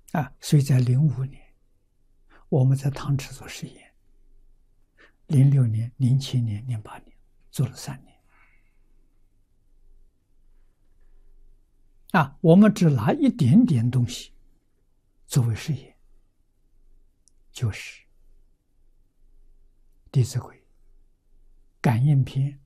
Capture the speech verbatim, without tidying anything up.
啊，所以在零五年，我们在汤池做实验，零六年、零七年、零八年做了三年。啊，我们只拿一点点东西作为实验，就是《弟子规》感应篇